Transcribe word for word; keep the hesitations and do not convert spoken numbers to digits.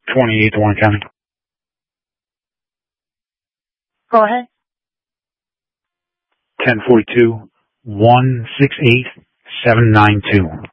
twenty-eighth Warren County. Go ahead. ten forty-two, one six eight, seven nine two.